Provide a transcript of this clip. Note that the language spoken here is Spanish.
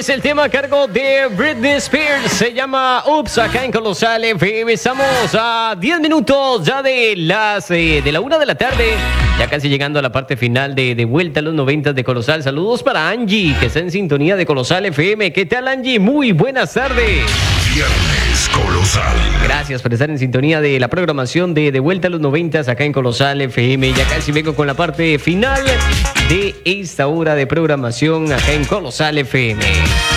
Es el tema a cargo de Britney Spears. Se llama Oops, acá en Colosal FM. Estamos a 10 minutos ya de la 1 de la tarde. Ya casi llegando a la parte final de Vuelta a los 90 de Colosal. Saludos para Angie, que está en sintonía de Colosal FM. ¿Qué tal, Angie? Muy buenas tardes. Viernes Colosal. Gracias por estar en sintonía de la programación de Vuelta a los 90 acá en Colosal FM. Ya casi vengo con la parte final de esta hora de programación acá en Colosal FM.